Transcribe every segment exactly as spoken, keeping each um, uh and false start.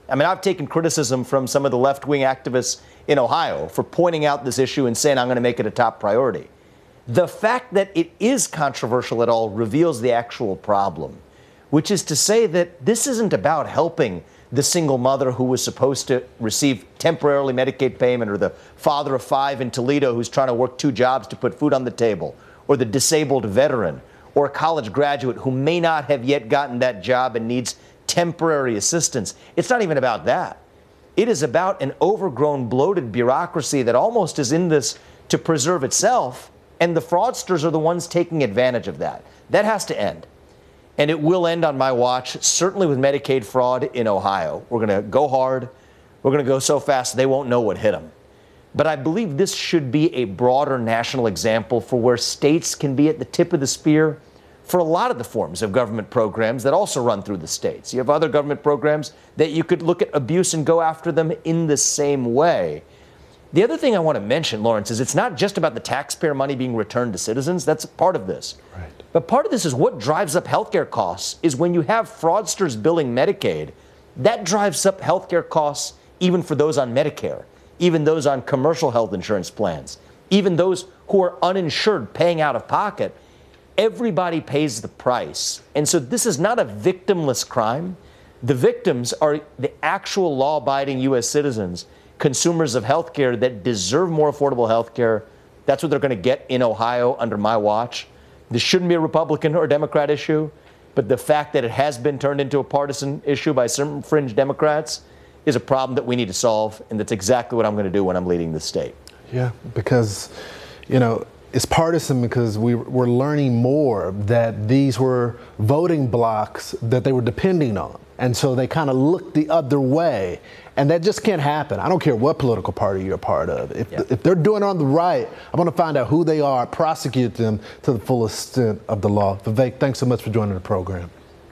I mean, I've taken criticism from some of the left-wing activists in Ohio for pointing out this issue and saying I'm going to make it a top priority. The fact that it is controversial at all reveals the actual problem, which is to say that this isn't about helping the single mother who was supposed to receive temporarily Medicaid payment, or the father of five in Toledo who's trying to work two jobs to put food on the table, or the disabled veteran, or a college graduate who may not have yet gotten that job and needs temporary assistance. It's not even about that. It is about an overgrown, bloated bureaucracy that almost is in this to preserve itself, and the fraudsters are the ones taking advantage of that. That has to end. And it will end on my watch, certainly with Medicaid fraud in Ohio. We're going to go hard. We're going to go so fast they won't know what hit them. But I believe this should be a broader national example for where states can be at the tip of the spear for a lot of the forms of government programs that also run through the states. You have other government programs that you could look at abuse and go after them in the same way. The other thing I want to mention, Lawrence, is it's not just about the taxpayer money being returned to citizens. That's part of this. Right. But part of this is what drives up healthcare costs is when you have fraudsters billing Medicaid, that drives up healthcare costs even for those on Medicare, even those on commercial health insurance plans, even those who are uninsured paying out of pocket. Everybody pays the price. And so this is not a victimless crime. The victims are the actual law-abiding U S citizens, consumers of health care that deserve more affordable health care. That's what they're going to get in Ohio under my watch. This shouldn't be a Republican or Democrat issue, but the fact that it has been turned into a partisan issue by some fringe Democrats is a problem that we need to solve, and that's exactly what I'm going to do when I'm leading the state. Yeah, because, you know, it's partisan because we, we're learning more that these were voting blocks that they were depending on. And so they kind of look the other way. And that just can't happen. I don't care what political party you're a part of. If, yeah. if they're doing it on the right, I want to find out who they are, prosecute them to the fullest extent of the law. Vivek, thanks so much for joining the program.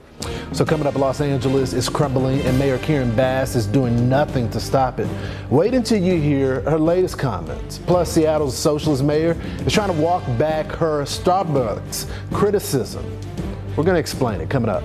So coming up, Los Angeles is crumbling and Mayor Karen Bass is doing nothing to stop it. Wait until you hear her latest comments. Plus, Seattle's socialist mayor is trying to walk back her Starbucks criticism. We're going to explain it coming up.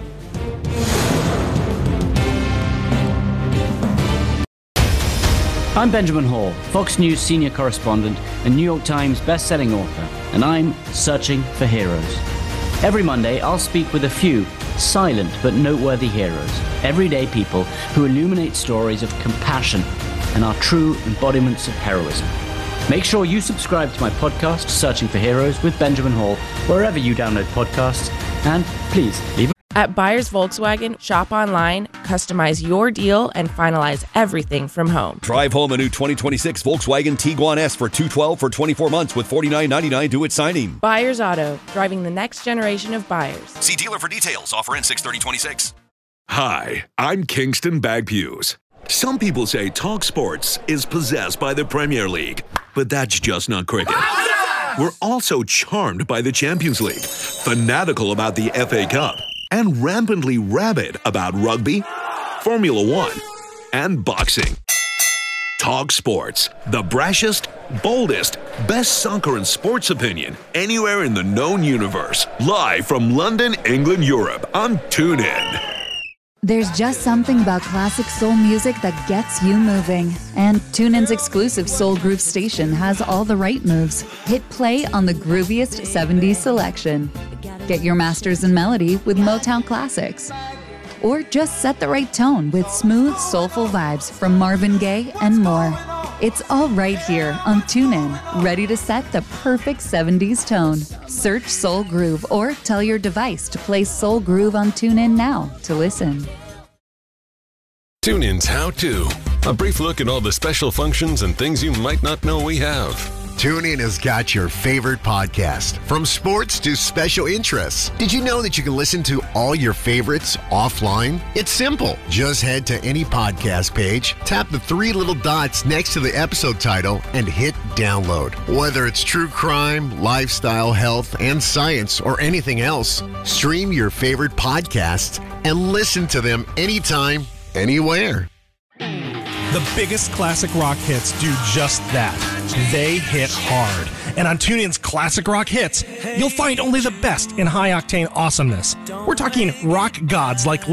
I'm Benjamin Hall, Fox News senior correspondent and New York Times best-selling author, and I'm searching for heroes. Every Monday, I'll speak with a few silent but noteworthy heroes, everyday people who illuminate stories of compassion and are true embodiments of heroism. Make sure you subscribe to my podcast, Searching for Heroes with Benjamin Hall, wherever you download podcasts, and please leave a At Buyers Volkswagen, shop online, customize your deal, and finalize everything from home. Drive home a new twenty twenty-six Volkswagen Tiguan S for two hundred twelve dollars for twenty-four months with forty-nine ninety-nine due at signing. Buyers Auto, driving the next generation of buyers. See dealer for details. Offer in six thirty twenty-six. Hi, I'm Kingston Bagpuse. Some people say Talk Sports is possessed by the Premier League, but that's just not cricket. We're also charmed by the Champions League, fanatical about the F A Cup, and rampantly rabid about rugby, Formula One, and boxing. Talk Sports, the brashest, boldest, best soccer and sports opinion anywhere in the known universe. Live from London, England, Europe on TuneIn. There's just something about classic soul music that gets you moving. And TuneIn's exclusive Soul Groove station has all the right moves. Hit play on the grooviest seventies selection. Get your masters in melody with Motown classics. Or just set the right tone with smooth, soulful vibes from Marvin Gaye and more. It's all right here on TuneIn, ready to set the perfect seventies tone. Search Soul Groove or tell your device to play Soul Groove on TuneIn now to listen. TuneIn's How To. A brief look at all the special functions and things you might not know we have. TuneIn has got your favorite podcast, from sports to special interests. Did you know that you can listen to all your favorites offline? It's simple. Just head to any podcast page, tap the three little dots next to the episode title, and hit download. Whether it's true crime, lifestyle, health, and science, or anything else, stream your favorite podcasts and listen to them anytime, anywhere. The biggest classic rock hits do just that. They hit hard. And on TuneIn's Classic Rock Hits, you'll find only the best in high-octane awesomeness. We're talking rock gods like